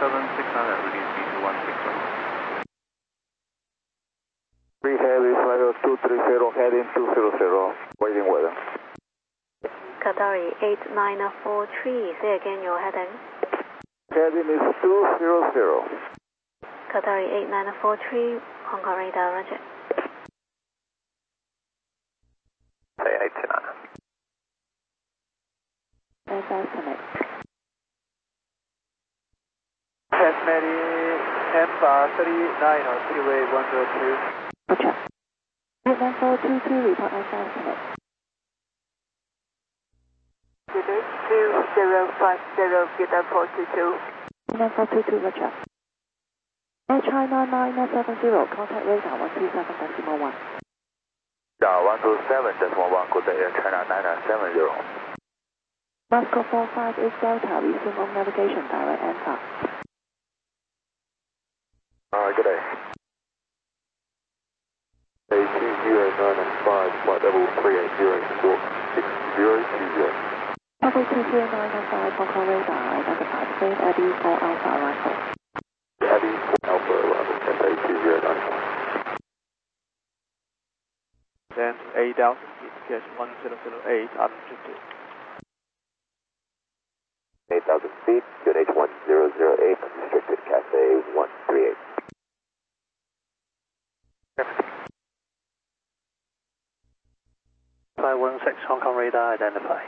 7600, release speed to 160. 3 heavy, flight level 230, heading 200, waiting weather. Qatari 8943, say again your heading. Heading is 200. Qatari 8943, Hong Kong radar, roger. Say 89. That's estimate. Tasmania, MBAR 39 on Seaway 102. Roger. 89422, report as estimate. 2050, get up 422. 9422, roger. Air China 970, contact radar 127.1. Yeah, 127.1, good day, Air China 9970. Moscow 458 Delta, resume on navigation, direct answer. Good day. AT0995, flight level 380, 46020. Double 20995, Hong Kong radar, identified same Abbey 4 Alpha arrival. Abbey 4 Alpha arrival, AT0995. Then 8,000 feet, catch 1008, unrestricted. 8,000 feet, QNH 1008, restricted Cathay 138. Flight 16, Hong Kong radar identify.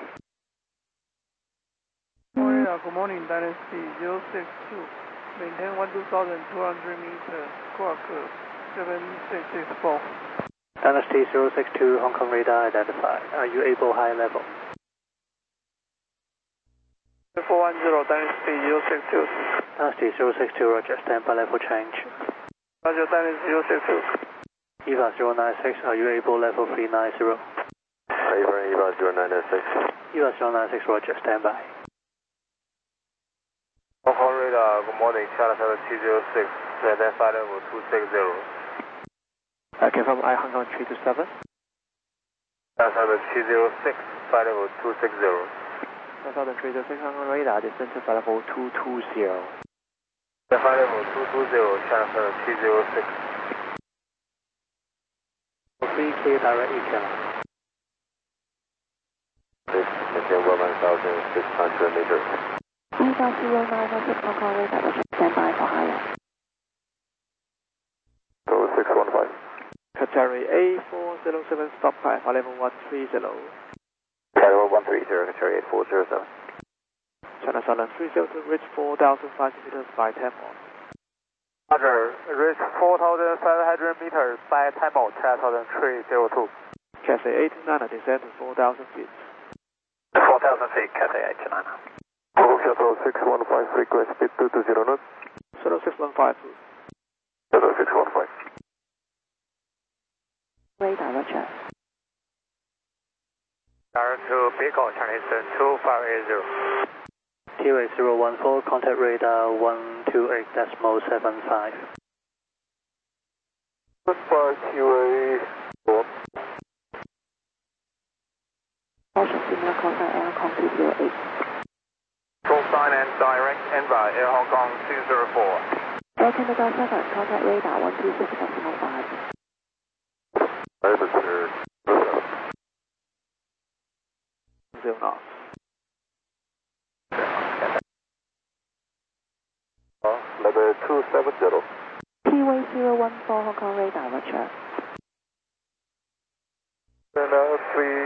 Good morning, Dynasty 062. Maintain 12,200 meters, squawk 7664. Dynasty 062, Hong Kong radar identify. Are you able high level? 410, Dynasty 062. Dynasty 062, roger, standby level change. Roger, Dynasty 062. EVA 096, are you able level 390? EVA 096. EVA 096, roger, standby. Hong Kong radar, good morning, China 7206, identify level 260. Confirm I Hong Kong 327. China 7206, flight level 260. 326 Hong Kong radar, descent to flight level 220. Flight level 220, China 7206. 3 clear direct ECAM. Maintain 11,600 meters. EVA 0906, Hong Kong radar, roger, standby for higher. 615. Qatari A407, stop by flight level 130. Level 130, Qatari 8407. China Southern 302, reach 4,500 meters by 10 knots. Roger, reach 4,500 meters by time out, China Southern 302. Cathay 89, descend to 4,000 feet. 4,000 feet, Cathay 89. Shuttle 615, request speed 220 knots. Shuttle 615. Shuttle 615. Radar, roger. Direct to Pico, Chinese 2580. TWA 014, contact radar 128.75. Goodbye, QA 1. Also similar contact Air Hong Kong 208. Full sign and direct envy, Air Hong Kong 204. Air Canada 7, contact radar 126.05. Over to 0 knots. Level 270. TWA 014, Hong Kong radar, roger. And 3